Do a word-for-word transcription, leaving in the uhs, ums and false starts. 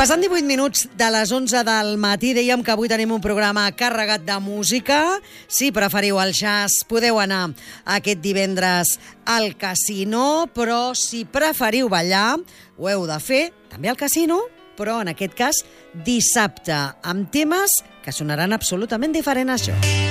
Passant divuit minuts de les onze del matí, dèiem que avui tenim un programa carregat de música. Si preferiu el jazz, podeu anar aquest divendres al casino, però si preferiu ballar, ho heu de fer també al casino, però en aquest cas dissabte, amb temes que sonaran absolutament diferents a això.